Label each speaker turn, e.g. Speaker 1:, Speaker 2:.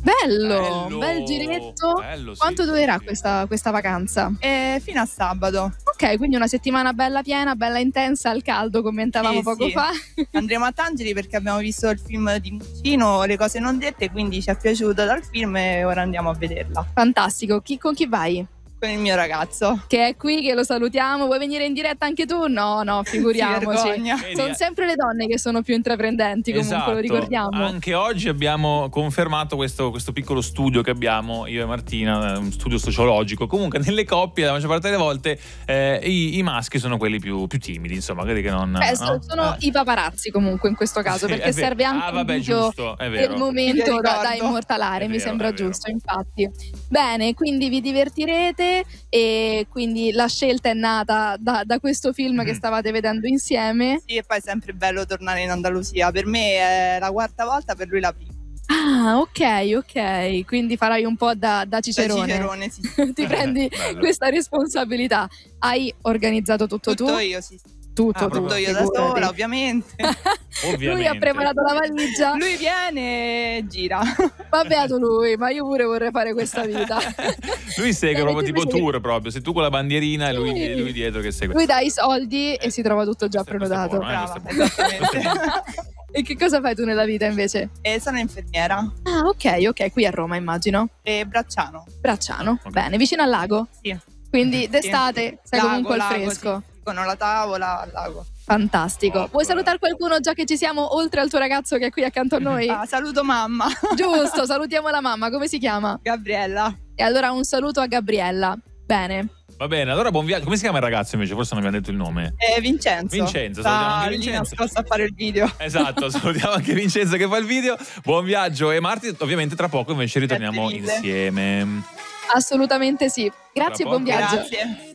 Speaker 1: Bello, bel giretto.
Speaker 2: Bello,
Speaker 1: Quanto durerà questa vacanza?
Speaker 3: Fino a sabato.
Speaker 1: Ok, quindi una settimana bella piena, bella intensa, al caldo, commentavamo poco fa.
Speaker 3: Andremo a Tangeri perché abbiamo visto il film di Muccino, Le cose non dette, quindi ci è piaciuto dal film e ora andiamo a vederla.
Speaker 1: Fantastico. Con chi vai?
Speaker 3: Con il mio ragazzo.
Speaker 1: Che è qui, che lo salutiamo. Vuoi venire in diretta anche tu? No, figuriamoci. Sono sempre le donne che sono più intraprendenti, comunque,
Speaker 2: esatto.
Speaker 1: Lo ricordiamo.
Speaker 2: Anche oggi abbiamo confermato questo piccolo studio che abbiamo io e Martina, un studio sociologico. Comunque nelle coppie la maggior parte delle volte i maschi sono quelli più timidi, insomma, quelli che non
Speaker 1: sono i paparazzi comunque in questo caso, perché serve anche un video
Speaker 2: giusto, è vero.
Speaker 1: del momento da immortalare, mi sembra giusto, infatti. Bene, quindi vi divertirete e quindi la scelta è nata da questo film che stavate vedendo insieme.
Speaker 3: Sì, e poi è sempre bello tornare in Andalusia. Per me è la quarta volta, per lui la prima.
Speaker 1: Ah, ok, quindi farai un po' da Cicerone.
Speaker 3: Da Cicerone, sì.
Speaker 1: Ti prendi questa responsabilità. Hai organizzato tutto tu?
Speaker 3: Tutto io, sì.
Speaker 1: Tutto
Speaker 3: io da sola, ovviamente.
Speaker 1: Lui ha preparato la valigia.
Speaker 3: Lui viene e gira.
Speaker 1: Ma beato lui, ma io pure vorrei fare questa vita.
Speaker 2: Lui segue proprio tipo tour proprio. Sei tu con la bandierina e lui dietro che segue.
Speaker 1: Lui dà i soldi e si trova tutto già prenotato.
Speaker 3: Brava, esattamente.
Speaker 1: E che cosa fai tu nella vita invece?
Speaker 3: Sono infermiera.
Speaker 1: Ah, ok, qui a Roma immagino.
Speaker 3: Bracciano.
Speaker 1: Okay. Bene, vicino al lago?
Speaker 3: Sì.
Speaker 1: Quindi d'estate sei comunque al fresco.
Speaker 3: Sì. Con la tavola al lago.
Speaker 1: Fantastico. Vuoi salutare qualcuno già che ci siamo, oltre al tuo ragazzo che è qui accanto a noi?
Speaker 3: Saluto mamma.
Speaker 1: Giusto, salutiamo la mamma. Come si chiama?
Speaker 3: Gabriella.
Speaker 1: E allora un saluto a Gabriella. Bene.
Speaker 2: Va bene, allora buon viaggio. Come si chiama il ragazzo invece? Forse non abbiamo detto il nome.
Speaker 3: Vincenzo.
Speaker 2: Salutiamo anche Vincenzo.
Speaker 3: Nascosto a fare il video.
Speaker 2: Esatto, salutiamo anche Vincenzo che fa il video. Buon viaggio. E Marti, ovviamente tra poco invece ritorniamo insieme.
Speaker 1: Assolutamente sì. Grazie e buon viaggio.
Speaker 3: Grazie.